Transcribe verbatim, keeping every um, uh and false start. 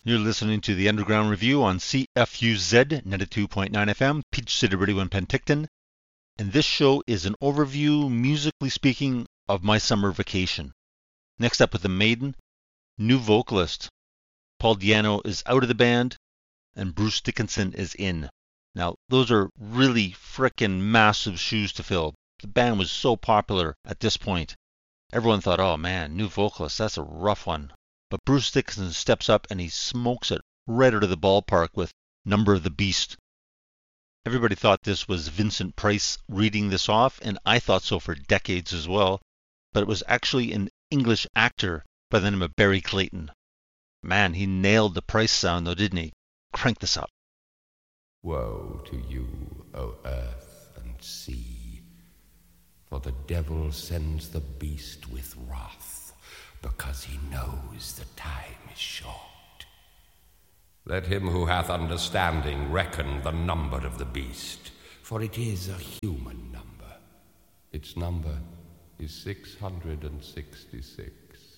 You're listening to the Underground Review on C F U Z ninety-two point nine F M, Peach City Radio in Penticton. And this show is an overview, musically speaking, of my summer vacation. Next up with the Maiden, new vocalist. Paul Di'Anno is out of the band, and Bruce Dickinson is in. Now, those are really frickin' massive shoes to fill. The band was so popular at this point. Everyone thought, oh man, new vocalist, that's a rough one. But Bruce Dickinson steps up and he smokes it right out of the ballpark with Number of the Beast. Everybody thought this was Vincent Price reading this off, and I thought so for decades as well. But it was actually an English actor by the name of Barry Clayton. Man, he nailed the Price sound though, didn't he? Crank this up. Woe to you, O earth and sea, for the devil sends the beast with wrath, because he knows the time is short. Let him who hath understanding reckon the number of the beast, for it is a human number. Its number is six hundred and sixty-six.